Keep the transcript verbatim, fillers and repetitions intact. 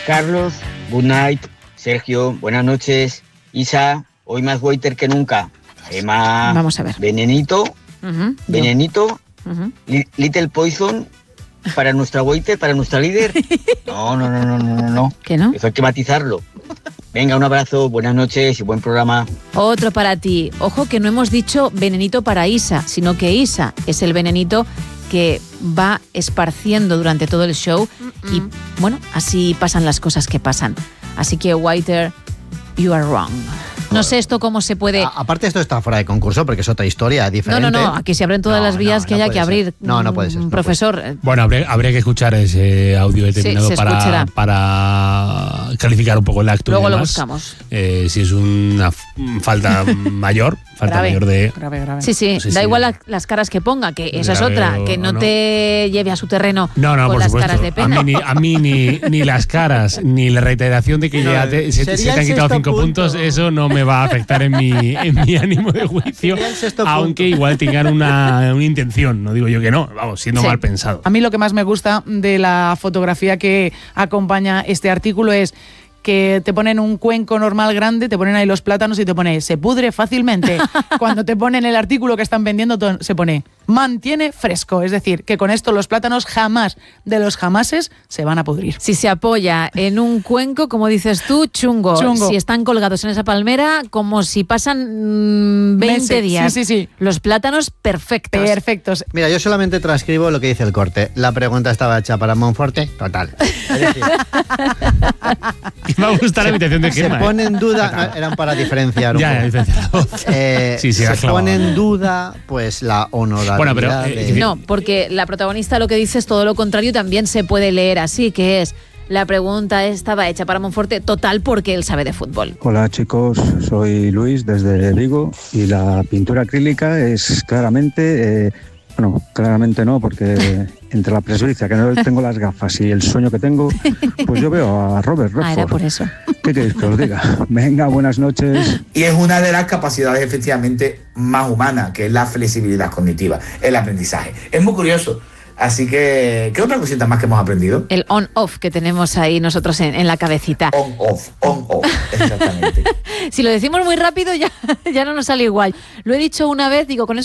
Carlos, good night. Sergio, buenas noches. Isa, hoy más waiter que nunca. Emma, vamos a ver. Venenito, Uh-huh. Venenito, Uh-huh. li- Little Poison para nuestra waiter, para nuestra líder. No, no, no, no, no, no, no. ¿Que no? Eso hay que matizarlo. Venga, un abrazo, buenas noches y buen programa. Otro para ti. Ojo que no hemos dicho venenito para Isa, sino que Isa es el venenito que va esparciendo durante todo el show y, bueno, así pasan las cosas que pasan. Así que, Waiter, you are wrong. No sé esto cómo se puede... A- aparte esto está fuera de concurso porque es otra historia diferente. No, no, no, aquí se abren todas No, las vías no, que no haya puede que abrir. ser. No, no puede ser, no Profesor, Bueno, habría, habría que escuchar ese audio determinado se para, escuchará. para calificar un poco el acto. y luego lo demás. buscamos. Eh, si es una f- falta mayor, falta Grave. mayor de... Grave, grave. Sí, sí, Sí, da sí. igual la- las caras que ponga, que esa es Grave otra, o que no, no. te lleve a su terreno No, no, con por las supuesto. caras de pena. A mí, ni, a mí ni, ni las caras, ni la reiteración de que No, ya te- se, sería se te el han quitado sexto cinco punto. puntos, eso no me va a afectar en mi, en mi ánimo de juicio, Sería el sexto aunque punto. igual tengan una, una intención, no digo yo que no, vamos, siendo Sí. mal pensado. A mí lo que más me gusta de la fotografía que acompaña este artículo es que te ponen un cuenco normal grande, te ponen ahí los plátanos y te pone se pudre fácilmente. Cuando te ponen el artículo que están vendiendo to- se pone mantiene fresco, es decir, que con esto los plátanos jamás de los jamases se van a pudrir. Si se apoya en un cuenco, como dices tú, chungo. Chungo. Si están colgados en esa palmera, como si pasan mm, veinte Meses. días. Sí, sí, sí. Los plátanos perfectos. Perfectos. Mira, yo solamente transcribo lo que dice el corte. La pregunta estaba hecha para Monforte, total. Es decir, Me va a gustar la invitación de se Gemma. pone ¿eh? en duda, no, eran para diferenciar un Ya, ya, poco. diferencia la voz. Eh, Sí, sí, se has clavado. pone en duda pues la honorabilidad Bueno, pero, eh, de- No, porque la protagonista lo que dice es todo lo contrario, también se puede leer así, que es la pregunta estaba hecha para Monforte total porque él sabe de fútbol. Hola chicos, soy Luis desde Vigo y la pintura acrílica es claramente, eh, bueno, claramente no, porque entre la presbicia, que no tengo las gafas, y el sueño que tengo, pues yo veo a Robert Ah, era por Redford. eso. ¿Qué queréis que os diga? Venga, buenas noches. Y es una de las capacidades efectivamente más humanas, que es la flexibilidad cognitiva, el aprendizaje. Es muy curioso. Así que, ¿qué otra cosita más que hemos aprendido? El on-off que tenemos ahí nosotros en, en la cabecita. On-off, on-off, exactamente. Si lo decimos muy rápido ya, ya no nos sale igual. Lo he dicho una vez, digo, con eso